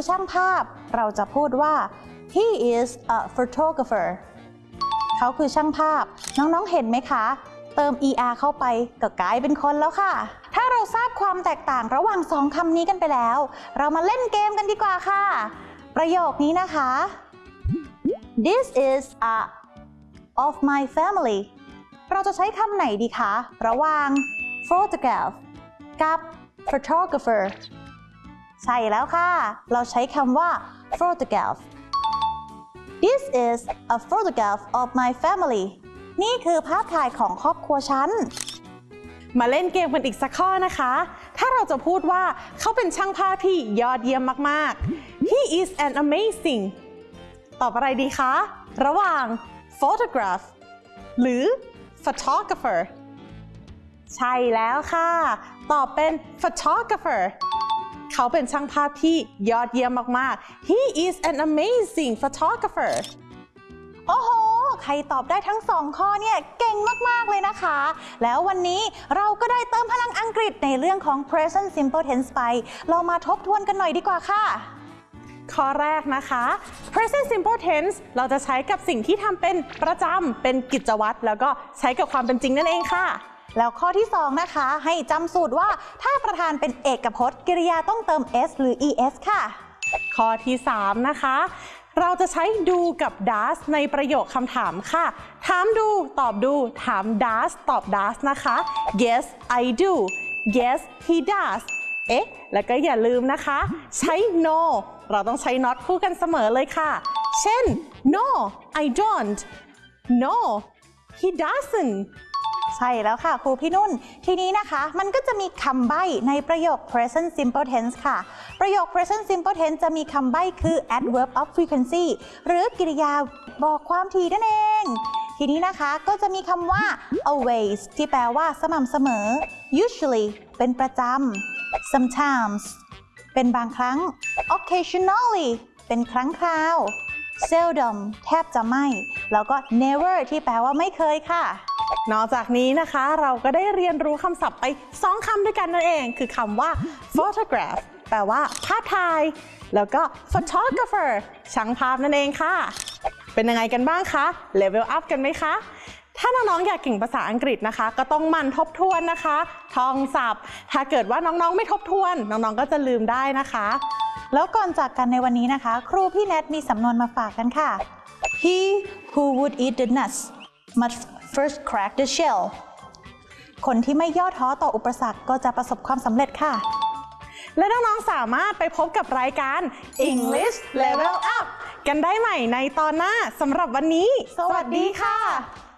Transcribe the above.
ช่างภาพเราจะพูดว่า he is a photographer เขาคือช่างภาพน้องๆเห็นไหมคะเติม er เข้าไปก็กลายเป็นคนแล้วค่ะถ้าเราทราบความแตกต่างระหว่างสองคำนี้กันไปแล้วเรามาเล่นเกมกันดีกว่าค่ะประโยคนี้นะคะ This is a of my family เราจะใช้คำไหนดีคะระหว่าง photograph กับ photographer ใช่แล้วค่ะเราใช้คำว่า photograph This is a photograph of my family นี่คือภาพถ่ายของครอบครัวฉันมาเล่นเกมกันอีกสักข้อนะคะถ้าเราจะพูดว่าเขาเป็นช่างภาพที่ยอดเยี่ยมมากๆ He is an amazing ตอบอะไรดีคะระหว่าง photograph หรือ photographer ใช่แล้วค่ะตอบเป็น photographer เขาเป็นช่างภาพที่ยอดเยี่ยมมากๆ He is an amazing photographer โอ้โหใครตอบได้ทั้ง2ข้อเนี่ยเก่งมากๆเลยนะคะแล้ววันนี้เราก็ได้เติมพลังอังกฤษในเรื่องของ present simple tense ไปเรามาทบทวนกันหน่อยดีกว่าค่ะข้อแรกนะคะ present simple tense เราจะใช้กับสิ่งที่ทำเป็นประจำเป็นกิจวัตรแล้วก็ใช้กับความเป็นจริงนั่นเองค่ะแล้วข้อที่2นะคะให้จำสูตรว่าถ้าประธานเป็นเอกพจน์กริยาต้องเติม s หรือ es ค่ะข้อที่3นะคะเราจะใช้doกับ does ในประโยคคำถามค่ะถามdoตอบdoถาม does ตอบ does นะคะ yes I do yes he does แล้วก็อย่าลืมนะคะใช้ no เราต้องใช้ not คู่กันเสมอเลยค่ะเช่น no I don't no he doesn't ใช่แล้วค่ะครูพี่นุ่นทีนี้นะคะมันก็จะมีคำใบ้ในประโยค present simple tense ค่ะประโยค present simple tense จะมีคำใบ้คือ adverb of frequency หรือกริยาบอกความถี่นั่นเองทีนี้นะคะก็จะมีคำว่า always ที่แปลว่าสม่ำเสมอ usually เป็นประจำ sometimes เป็นบางครั้ง occasionally เป็นครั้งคราว seldom แทบจะไม่แล้วก็ never ที่แปลว่าไม่เคยค่ะนอกจากนี้นะคะเราก็ได้เรียนรู้คำศัพท์ไป2คำด้วยกันนั่นเองคือคำว่า photograph แปลว่าภาพถ่ายแล้วก็ photographer ช่างภาพนั่นเองค่ะเป็นยังไงกันบ้างคะ level up กันไหมคะถ้าน้องๆอยากเก่งภาษาอังกฤษนะคะก็ต้องหมั่นทบทวนนะคะท่องศัพท์ถ้าเกิดว่าน้องๆไม่ทบทวนน้องๆก็จะลืมได้นะคะแล้วก่อนจากกันในวันนี้นะคะครูพี่แนทมีสำนวนมาฝากกันค่ะ He who would eat the nuts must first crack the shell คนที่ไม่ย่อท้อต่ออุปสรรคก็จะประสบความสำเร็จค่ะและน้องๆสามารถไปพบกับรายการ English Level Up กันได้ใหม่ในตอนหน้าสำหรับวันนี้สวัสดีค่ะ